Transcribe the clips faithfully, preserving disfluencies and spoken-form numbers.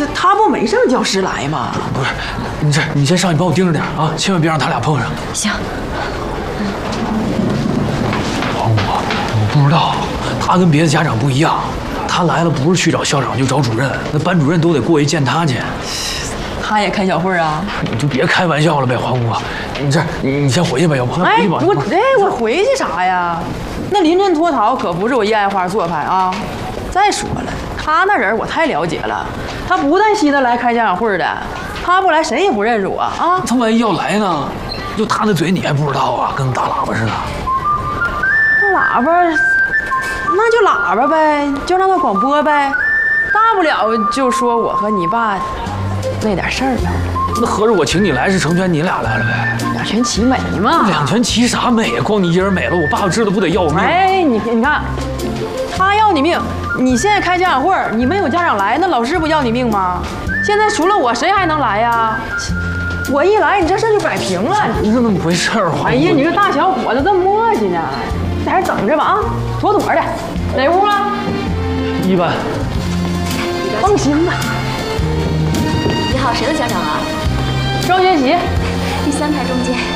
这他不没上教室来吗？ 不是，你这你先上去帮我盯着点啊，千万别让他俩碰上。 行。 黄姑，我不知道，他跟别的家长不一样，他来了不是去找校长就找主任，那班主任都得过去见他去。 他也开小会啊？ 你就别开玩笑了呗，黄姑，你这你你先回去吧，要不哎，我哎我回去啥呀？那临阵脱逃可不是我一爱花做派啊！再说了，他那人我太了解了，他不带稀得来开家长会的，他不来谁也不认识我啊！ 他万一要来呢？就他那嘴你还不知道啊，跟大喇叭似的。 那喇叭，那就喇叭呗，就让他广播呗，大不了就说我和你爸那点事儿呗。 那合着我请你来是成全你俩来了呗？ 两全其美嘛！ 两全其啥美呀？光你一人美了，我爸爸知道不得要我命？ 哎，你你看，他要你命，你现在开家长会，你没有家长来，那老师不要你命吗？现在除了我，谁还能来呀？我一来，你这事就摆平了。 不是那么回事儿， 哎呀，你个大小伙子这么磨叽呢，在这等着吧啊，妥妥的。哪屋啊？ 一班。 放心吧。 你好，谁的家长啊？ 张学习， 第三排中间。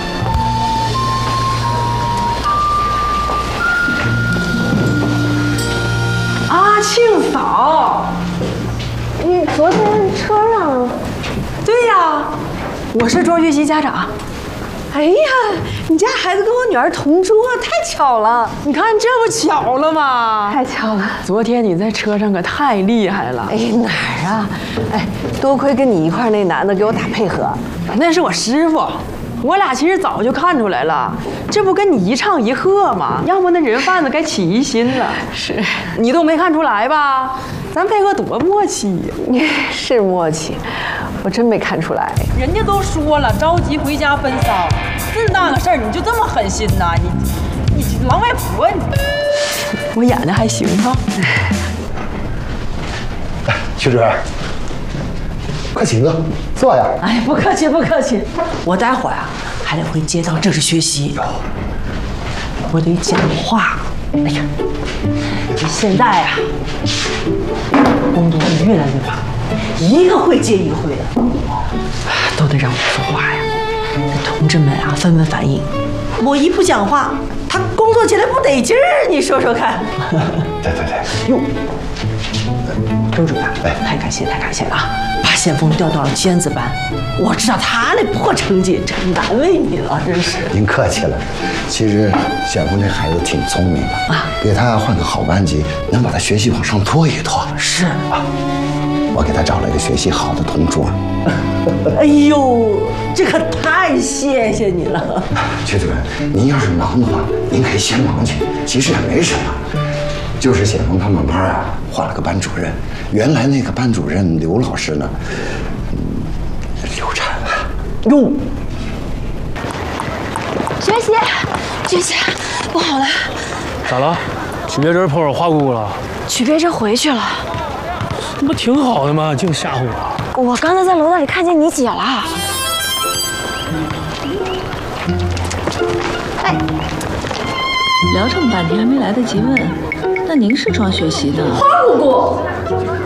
阿庆嫂， 你昨天车上？ 对呀，我是庄学习家长。 哎呀，你家孩子跟我女儿同桌，太巧了！ 你看这不巧了吗？ 太巧了。 昨天你在车上可太厉害了。 哎，哪儿啊？哎，多亏跟你一块儿那男的给我打配合。 那是我师傅，我俩其实早就看出来了，这不跟你一唱一和吗？要不那人贩子该起疑心了。 是， 你都没看出来吧？咱配合多默契呀！ 是默契，我真没看出来。 人家都说了，着急回家分骚，这么大个事儿你就这么狠心呐？你你狼外婆你！我演的还行哈。 哎，徐主任，快请坐，坐呀。 哎，不客气不客气，我待会儿啊还得回街道正式学习，我得讲话。哎呀，你现在啊，工作会越来越忙，一个会接一个会的，都得让我说话呀。这同志们啊，纷纷反映，我一不讲话，他工作起来不得劲儿。你说说看。 对对对。 哟，周主任，哎，太感谢太感谢了啊！把险峰调到了尖子班，我知道他那破成绩，真难为你了，真是。 您客气了。其实险峰这孩子挺聪明的啊，给他换个好班级，能把他学习往上拖一拖。 是啊，我给他找了一个学习好的同桌。 哎呦，这可太谢谢你了。 曲主任，您要是忙的话，您可以先忙去，其实也没什么。就是险峰他们班啊换了个班主任，原来那个班主任刘老师呢，嗯，流产了。 哟， 学习，学习，不好了！ 咋了？曲别针碰上花姑姑了？ 曲别针回去了。 这不挺好的吗？净吓唬我！ 我刚才在楼道里看见你姐了。哎， 聊这么半天还没来得及问，那您是庄学习的？ 花姑姑。